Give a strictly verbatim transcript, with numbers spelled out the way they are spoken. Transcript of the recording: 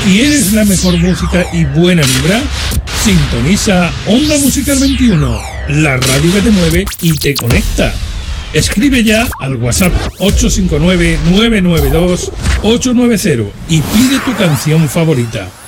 ¿Quieres la mejor música y buena vibra? Sintoniza Onda Musical veintiuno, la radio que te mueve y te conecta. Escribe ya al WhatsApp ocho cinco nueve, nueve nueve dos, ocho nueve cero y pide tu canción favorita.